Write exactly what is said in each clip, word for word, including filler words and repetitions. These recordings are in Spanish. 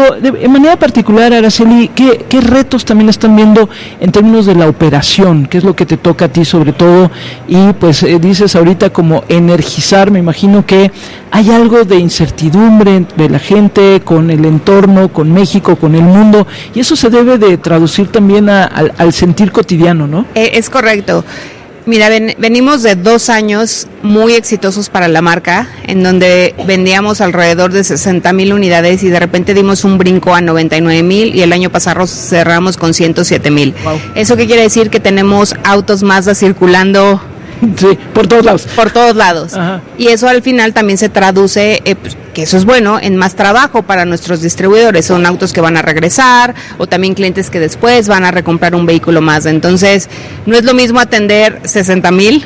Pero de, de manera particular, Araceli, ¿qué, ¿qué retos también están viendo en términos de la operación? ¿Qué es lo que te toca a ti sobre todo? Y pues eh, dices ahorita como energizar, me imagino que hay algo de incertidumbre de la gente con el entorno, con México, con el mundo, y eso se debe de traducir también a, al, al sentir cotidiano, ¿no? Eh, es correcto. Mira, ven, venimos de dos años muy exitosos para la marca, en donde vendíamos alrededor de sesenta mil unidades y de repente dimos un brinco a noventa y nueve mil y el año pasado cerramos con ciento siete mil. Wow. ¿Eso qué quiere decir? Que tenemos autos Mazda circulando... Sí, por todos lados. Por todos lados. Ajá. Y eso al final también se traduce, eh, pues, que eso es bueno, en más trabajo para nuestros distribuidores. Son autos que van a regresar o también clientes que después van a recomprar un vehículo más. Entonces, no es lo mismo atender sesenta mil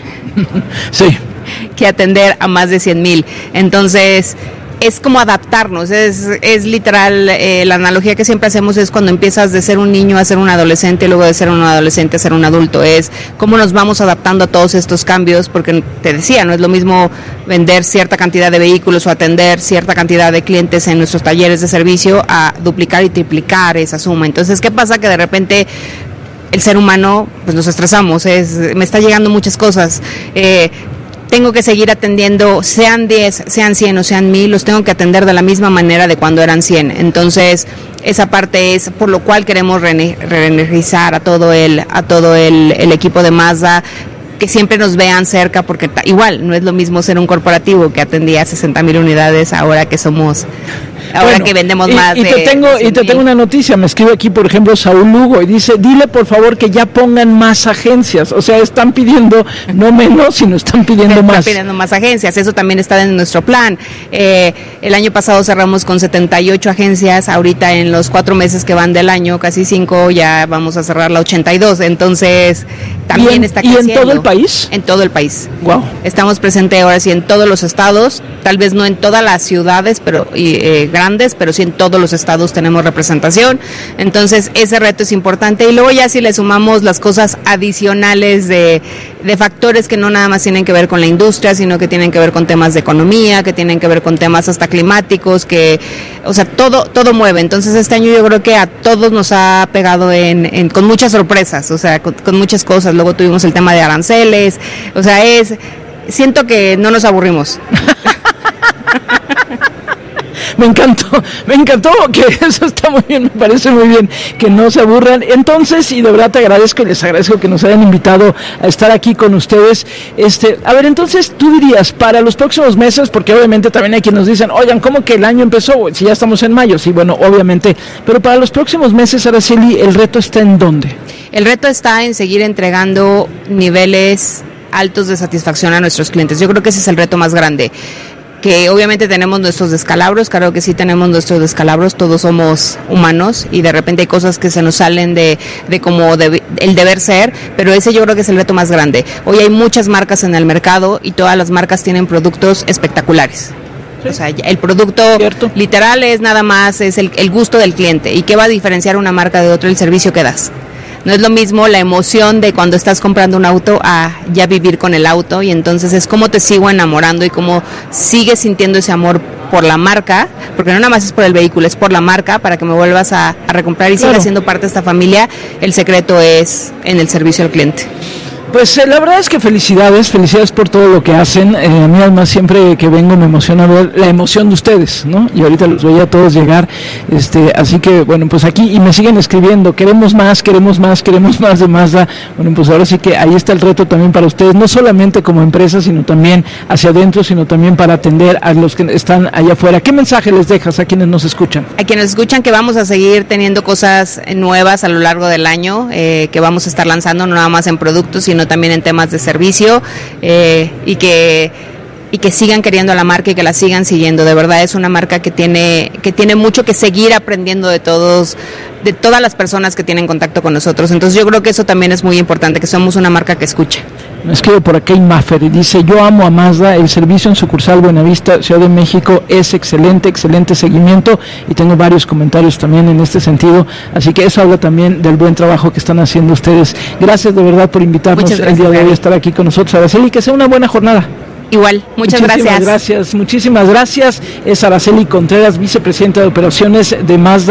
sí. que atender a más de cien mil. Entonces... es como adaptarnos, es, es literal, eh, la analogía que siempre hacemos es cuando empiezas de ser un niño a ser un adolescente, luego de ser un adolescente a ser un adulto, es cómo nos vamos adaptando a todos estos cambios, porque te decía, no es lo mismo vender cierta cantidad de vehículos o atender cierta cantidad de clientes en nuestros talleres de servicio a duplicar y triplicar esa suma. Entonces, ¿qué pasa? Que de repente el ser humano, pues nos estresamos, es, me está llegando muchas cosas, eh, tengo que seguir atendiendo, sean diez, sean cien o sean mil, los tengo que atender de la misma manera de cuando eran cien. Entonces, esa parte es por lo cual queremos reenergizar a todo el a todo el, el equipo de Mazda, que siempre nos vean cerca, porque ta, igual no es lo mismo ser un corporativo que atendía sesenta mil unidades ahora que somos... Ahora bueno, que vendemos y, más y te de tengo y te tengo una noticia, me escribe aquí por ejemplo Saúl Lugo y dice, dile por favor que ya pongan más agencias, o sea, están pidiendo no menos, sino están pidiendo están más. Están pidiendo más agencias, eso también está en nuestro plan. Eh, el año pasado cerramos con setenta y ocho agencias, ahorita en los cuatro meses que van del año, casi cinco, ya vamos a cerrar la ochenta y dos, entonces también en, está creciendo. ¿Y en todo el país? En todo el país. Wow. Estamos presentes ahora sí en todos los estados, tal vez no en todas las ciudades, pero y, eh, grandes, pero sí en todos los estados tenemos representación, entonces ese reto es importante. Y luego ya si le sumamos las cosas adicionales de, de factores que no nada más tienen que ver con la industria, sino que tienen que ver con temas de economía, que tienen que ver con temas hasta climáticos, que, o sea, todo todo mueve. Entonces este año yo creo que a todos nos ha pegado en, en con muchas sorpresas, o sea, con, con muchas cosas. Luego tuvimos el tema de aranceles, o sea, es, siento que no nos aburrimos. Me encantó, me encantó, que eso está muy bien, me parece muy bien, que no se aburran. Entonces, y de verdad te agradezco y les agradezco que nos hayan invitado a estar aquí con ustedes. Este, a ver, entonces, tú dirías, para los próximos meses, porque obviamente también hay quienes nos dicen, oigan, ¿cómo que el año empezó? Si ya estamos en mayo, sí, bueno, obviamente, pero para los próximos meses, Araceli, ¿el reto está en dónde? El reto está en seguir entregando niveles altos de satisfacción a nuestros clientes. Yo creo que ese es el reto más grande. Que obviamente tenemos nuestros descalabros, claro que sí tenemos nuestros descalabros, todos somos humanos y de repente hay cosas que se nos salen de, de como de, el deber ser, pero ese yo creo que es el reto más grande. Hoy hay muchas marcas en el mercado y todas las marcas tienen productos espectaculares. Sí. O sea, el producto ¿Cierto? Literal es nada más, es el, el gusto del cliente. ¿Y qué va a diferenciar una marca de otra? El servicio que das. No es lo mismo la emoción de cuando estás comprando un auto a ya vivir con el auto, y entonces es cómo te sigo enamorando y cómo sigues sintiendo ese amor por la marca, porque no nada más es por el vehículo, es por la marca, para que me vuelvas a, a recomprar y claro. Sigas siendo parte de esta familia. El secreto es en el servicio al cliente. Pues eh, la verdad es que felicidades, felicidades por todo lo que hacen. Eh, a mí además siempre que vengo me emociona ver la emoción de ustedes, ¿no? Y ahorita los veía a todos llegar, este, así que bueno, pues aquí, y me siguen escribiendo, queremos más, queremos más, queremos más de Mazda. Bueno, pues ahora sí que ahí está el reto también para ustedes, no solamente como empresa, sino también hacia adentro, sino también para atender a los que están allá afuera. ¿Qué mensaje les dejas a quienes nos escuchan? A quienes escuchan que vamos a seguir teniendo cosas nuevas a lo largo del año, eh, que vamos a estar lanzando no nada más en productos, sino también en temas de servicio, eh, y que y que sigan queriendo a la marca y que la sigan siguiendo. De verdad es una marca que tiene que tiene mucho que seguir aprendiendo de todos, de todas las personas que tienen contacto con nosotros. Entonces yo creo que eso también es muy importante, que somos una marca que escucha. Me escribe por aquí Maffer y dice, yo amo a Mazda, el servicio en sucursal Buenavista, Ciudad de México es excelente, excelente seguimiento, y tengo varios comentarios también en este sentido, así que eso habla también del buen trabajo que están haciendo ustedes. Gracias de verdad por invitarnos el día de hoy a estar aquí con nosotros, Araceli, que sea una buena jornada. Igual, muchas muchísimas gracias. gracias. Muchísimas gracias. Es Araceli Contreras, vicepresidenta de operaciones de Mazda.